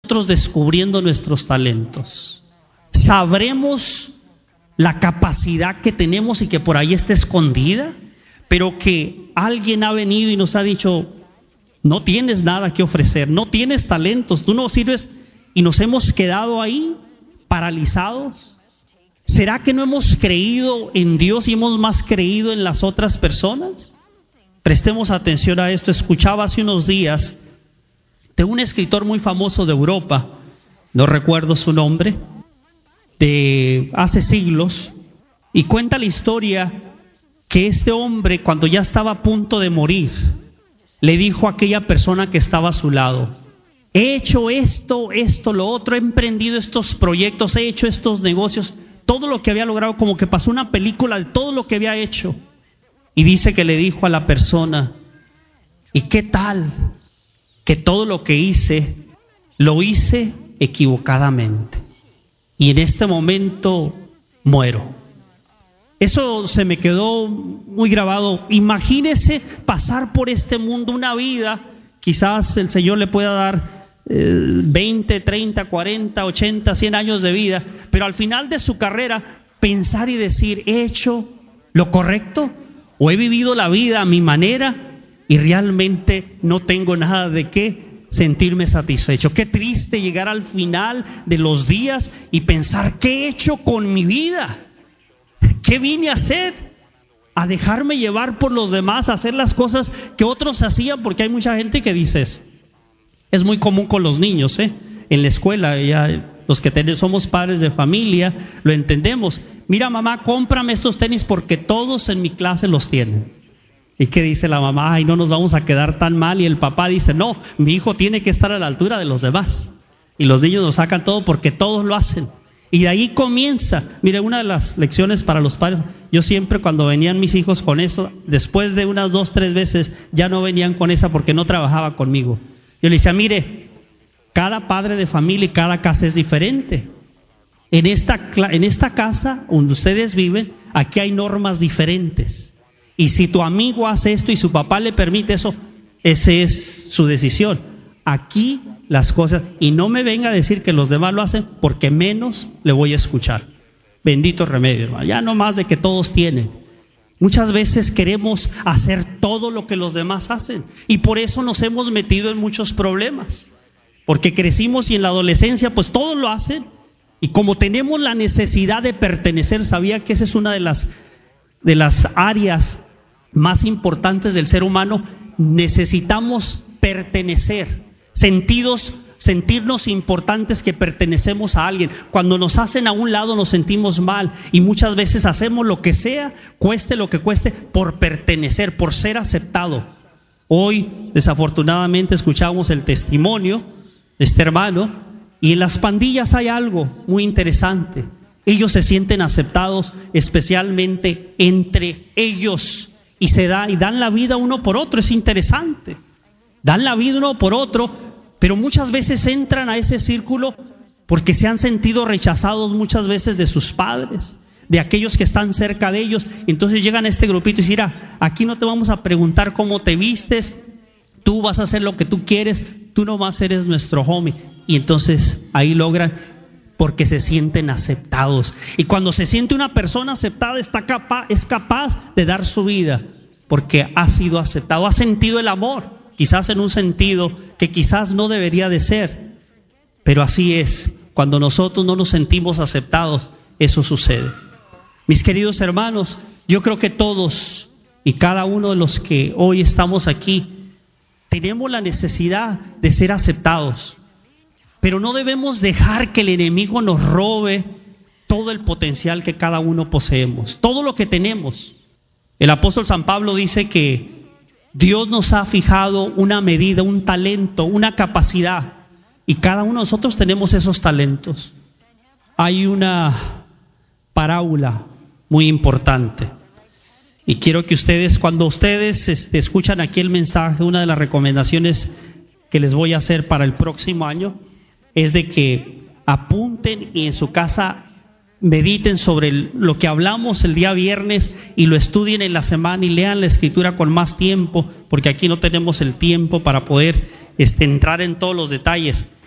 nosotros descubriendo nuestros talentos? ¿Sabremos la capacidad que tenemos y que por ahí está escondida, pero que alguien ha venido y nos ha dicho: no tienes nada que ofrecer, no tienes talentos, tú no sirves, y nos hemos quedado ahí paralizados? ¿Será que no hemos creído en Dios y hemos más creído en las otras personas? Prestemos atención a esto. Escuchaba hace unos días de un escritor muy famoso de Europa, no recuerdo su nombre, de hace siglos, y cuenta la historia que este hombre, cuando ya estaba a punto de morir, le dijo a aquella persona que estaba a su lado: he hecho esto, lo otro, he emprendido estos proyectos, he hecho estos negocios, todo lo que había logrado, como que pasó una película de todo lo que había hecho. Y dice que le dijo a la persona: ¿y qué tal que todo lo que hice, lo hice equivocadamente? Y en este momento muero. Eso se me quedó muy grabado. Imagínese pasar por este mundo una vida, quizás el Señor le pueda dar 20, 30, 40, 80, 100 años de vida, pero al final de su carrera pensar y decir: ¿he hecho lo correcto? ¿O he vivido la vida a mi manera y realmente no tengo nada de qué sentirme satisfecho? Qué triste llegar al final de los días y pensar: ¿qué he hecho con mi vida? ¿Qué vine a hacer? A dejarme llevar por los demás, a hacer las cosas que otros hacían, porque hay mucha gente que dice eso. Es muy común con los niños, en la escuela, ya los que somos padres de familia lo entendemos. Mira, mamá, cómprame estos tenis porque todos en mi clase los tienen. ¿Y qué dice la mamá? Ay, no nos vamos a quedar tan mal. Y el papá dice: no, mi hijo tiene que estar a la altura de los demás. Y los niños nos sacan todo porque todos lo hacen. Y de ahí comienza. Mire, una de las lecciones para los padres, yo siempre, cuando venían mis hijos con eso, después de unas 2, 3 veces ya no venían con esa porque no trabajaba conmigo. Yo le decía: mire, cada padre de familia y cada casa es diferente. En esta casa donde ustedes viven, aquí hay normas diferentes. Y si tu amigo hace esto y su papá le permite eso, esa es su decisión. Aquí las cosas, y no me venga a decir que los demás lo hacen, porque menos le voy a escuchar. Bendito remedio, hermano. Ya no más de que todos tienen. Muchas veces queremos hacer todo lo que los demás hacen, y por eso nos hemos metido en muchos problemas, porque crecimos y en la adolescencia pues todos lo hacen, y como tenemos la necesidad de pertenecer, sabía que esa es una de las áreas más importantes del ser humano. Necesitamos pertenecer, sentirnos importantes, que pertenecemos a alguien. Cuando nos hacen a un lado nos sentimos mal, y muchas veces hacemos lo que sea, cueste lo que cueste, por pertenecer, por ser aceptado. Hoy desafortunadamente escuchamos el testimonio de este hermano, y en las pandillas hay algo muy interesante. Ellos se sienten aceptados, especialmente entre ellos, y dan la vida uno por otro. Es interesante, dan la vida uno por otro, pero muchas veces entran a ese círculo porque se han sentido rechazados muchas veces de sus padres, de aquellos que están cerca de ellos. Entonces llegan a este grupito y dicen: mira, aquí no te vamos a preguntar cómo te vistes, tú vas a hacer lo que tú quieres, tú nomás eres nuestro homie. Y entonces ahí logran, porque se sienten aceptados. Y cuando se siente una persona aceptada, es capaz de dar su vida, porque ha sido aceptado, ha sentido el amor, quizás en un sentido que quizás no debería de ser, pero así es. Cuando nosotros no nos sentimos aceptados, eso sucede. Mis queridos hermanos, yo creo que todos y cada uno de los que hoy estamos aquí tenemos la necesidad de ser aceptados, pero no debemos dejar que el enemigo nos robe todo el potencial que cada uno poseemos, todo lo que tenemos. El apóstol San Pablo dice que Dios nos ha fijado una medida, un talento, una capacidad, y cada uno de nosotros tenemos esos talentos. Hay una parábola muy importante, y quiero que ustedes, cuando ustedes escuchan aquí el mensaje, una de las recomendaciones que les voy a hacer para el próximo año es de que apunten y en su casa mediten sobre lo que hablamos el día viernes, y lo estudien en la semana y lean la escritura con más tiempo, porque aquí no tenemos el tiempo para poder entrar en todos los detalles.